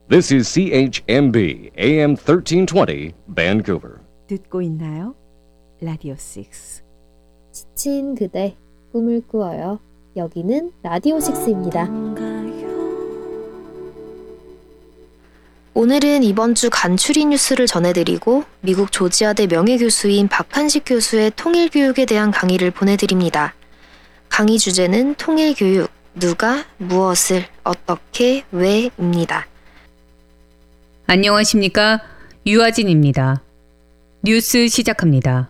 This is CHMB AM 1320 Vancouver. 듣고 있나요? 라디오 6. 지친 그대 꿈을 꾸어요. 여기는 라디오 6입니다. 오늘은 이번 주 간추리 뉴스를 전해드리고 미국 조지아대 명예교수인 박한식 교수의 통일교육에 대한 강의를 보내드립니다. 강의 주제는 통일교육, 누가, 무엇을, 어떻게, 왜입니다. 안녕하십니까? 유아진입니다. 뉴스 시작합니다.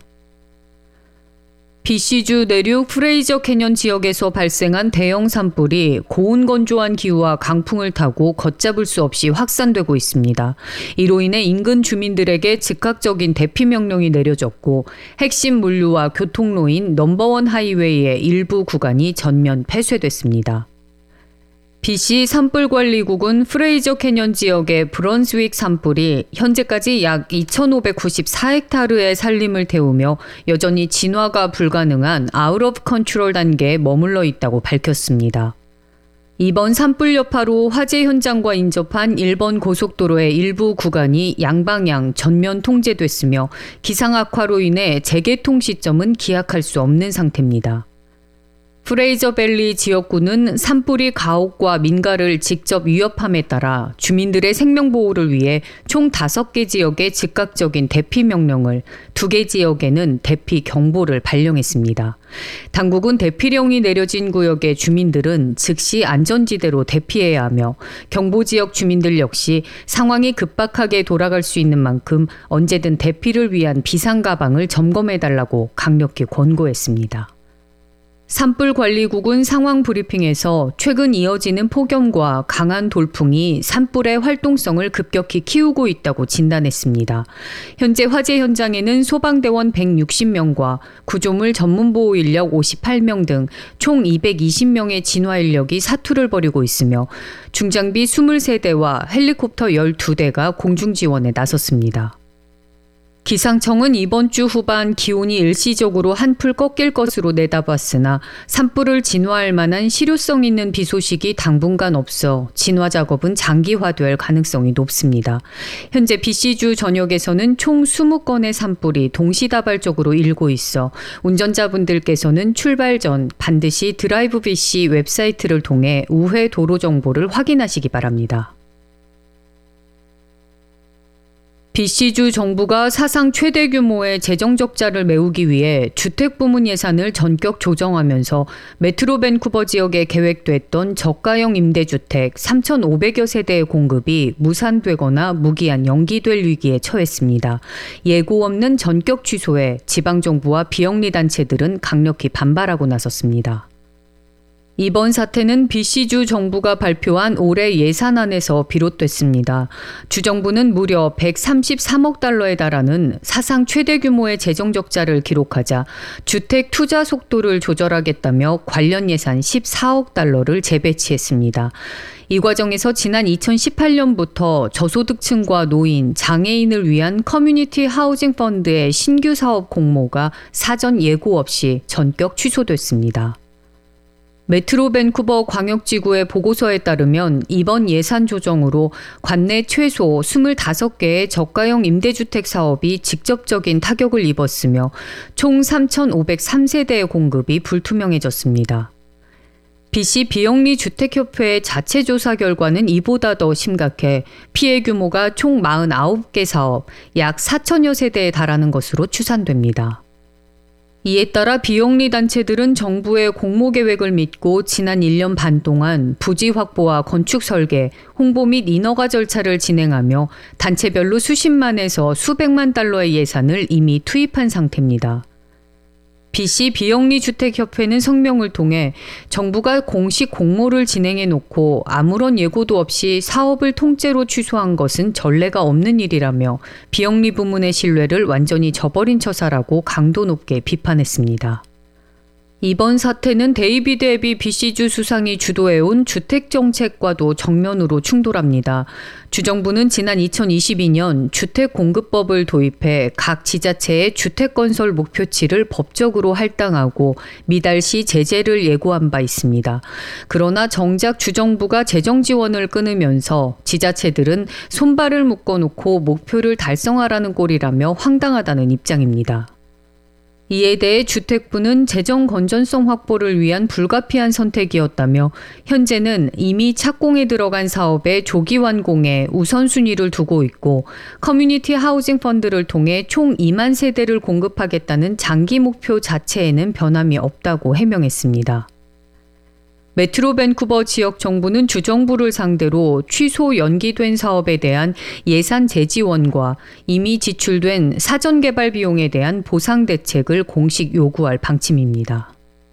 BC주 내륙 프레이저 캐년 지역에서 발생한 대형 산불이 고온 건조한 기후와 강풍을 타고 걷잡을 수 없이 확산되고 있습니다. 이로 인해 인근 주민들에게 즉각적인 대피 명령이 내려졌고 핵심 물류와 교통로인 넘버원 하이웨이의 일부 구간이 전면 폐쇄됐습니다. BC 산불관리국은 프레이저 캐년 지역의 브런스윅 산불이 현재까지 약 2,594헥타르의 산림을 태우며 여전히 진화가 불가능한 아웃 오브 컨트롤 단계에 머물러 있다고 밝혔습니다. 이번 산불 여파로 화재 현장과 인접한 일본 고속도로의 일부 구간이 양방향 전면 통제됐으며 기상 악화로 인해 재개통 시점은 기약할 수 없는 상태입니다. 프레이저밸리 지역구는 산불이 가옥과 민가를 직접 위협함에 따라 주민들의 생명보호를 위해 총 5개 지역에 즉각적인 대피 명령을, 2개 지역에는 대피 경보를 발령했습니다. 당국은 대피령이 내려진 구역의 주민들은 즉시 안전지대로 대피해야 하며 경보지역 주민들 역시 상황이 급박하게 돌아갈 수 있는 만큼 언제든 대피를 위한 비상가방을 점검해달라고 강력히 권고했습니다. 산불관리국은 상황 브리핑에서 최근 이어지는 폭염과 강한 돌풍이 산불의 활동성을 급격히 키우고 있다고 진단했습니다. 현재 화재 현장에는 소방대원 160명과 구조물 전문보호 인력 58명 등 총 220명의 진화 인력이 사투를 벌이고 있으며 중장비 23대와 헬리콥터 12대가 공중지원에 나섰습니다. 기상청은 이번 주 후반 기온이 일시적으로 한풀 꺾일 것으로 내다봤으나 산불을 진화할 만한 실효성 있는 비 소식이 당분간 없어 진화 작업은 장기화될 가능성이 높습니다. 현재 BC주 전역에서는 총 20건의 산불이 동시다발적으로 일고 있어 운전자분들께서는 출발 전 반드시 드라이브 BC 웹사이트를 통해 우회 도로 정보를 확인하시기 바랍니다. BC주 정부가 사상 최대 규모의 재정 적자를 메우기 위해 주택 부문 예산을 전격 조정하면서 메트로 밴쿠버 지역에 계획됐던 저가형 임대주택 3,500여 세대의 공급이 무산되거나 무기한 연기될 위기에 처했습니다. 예고 없는 전격 취소에 지방정부와 비영리 단체들은 강력히 반발하고 나섰습니다. 이번 사태는 BC주 정부가 발표한 올해 예산안에서 비롯됐습니다. 주정부는 무려 133억 달러에 달하는 사상 최대 규모의 재정 적자를 기록하자 주택 투자 속도를 조절하겠다며 관련 예산 14억 달러를 재배치했습니다. 이 과정에서 지난 2018년부터 저소득층과 노인, 장애인을 위한 커뮤니티 하우징 펀드의 신규 사업 공모가 사전 예고 없이 전격 취소됐습니다. 메트로 밴쿠버 광역지구의 보고서에 따르면 이번 예산 조정으로 관내 최소 25개의 저가형 임대주택 사업이 직접적인 타격을 입었으며 총 3,503세대의 공급이 불투명해졌습니다. BC 비영리 주택협회의 자체 조사 결과는 이보다 더 심각해 피해 규모가 총 49개 사업, 약 4천여 세대에 달하는 것으로 추산됩니다. 이에 따라 비영리 단체들은 정부의 공모 계획을 믿고 지난 1년 반 동안 부지 확보와 건축 설계, 홍보 및 인허가 절차를 진행하며 단체별로 수십만에서 수백만 달러의 예산을 이미 투입한 상태입니다. BC 비영리 주택협회는 성명을 통해 정부가 공식 공모를 진행해 놓고 아무런 예고도 없이 사업을 통째로 취소한 것은 전례가 없는 일이라며 비영리 부문의 신뢰를 완전히 저버린 처사라고 강도 높게 비판했습니다. 이번 사태는 데이비드 애비 BC주 수상이 주도해온 주택정책과도 정면으로 충돌합니다. 주정부는 지난 2022년 주택공급법을 도입해 각 지자체의 주택건설 목표치를 법적으로 할당하고 미달시 제재를 예고한 바 있습니다. 그러나 정작 주정부가 재정지원을 끊으면서 지자체들은 손발을 묶어놓고 목표를 달성하라는 꼴이라며 황당하다는 입장입니다. 이에 대해 주택부는 재정 건전성 확보를 위한 불가피한 선택이었다며 현재는 이미 착공에 들어간 사업의 조기 완공에 우선순위를 두고 있고 커뮤니티 하우징 펀드를 통해 총 2만 세대를 공급하겠다는 장기 목표 자체에는 변함이 없다고 해명했습니다. 메트로 밴쿠버 지역 정부는 주정부를 상대로 취소 연기된 사업에 대한 예산 재지원과 이미 지출된 사전 개발 비용에 대한 보상 대책을 공식 요구할 방침입니다.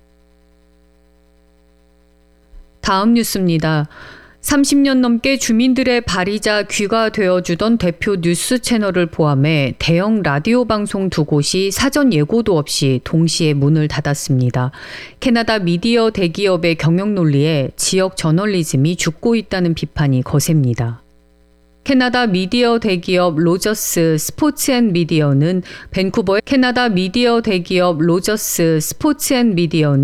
다음 뉴스입니다. 30년 넘게 주민들의 발이자 귀가 되어주던 대표 뉴스 채널을 포함해 대형 라디오 방송 2곳이 사전 예고도 없이 동시에 문을 닫았습니다. 캐나다 미디어 대기업의 경영 논리에 지역 저널리즘이 죽고 있다는 비판이 거셉니다. 캐나다 미디어 대기업 로저스 스포츠앤미디어는 밴쿠버의 캐나다 미디어 대기업 로저스 스포츠앤미디어는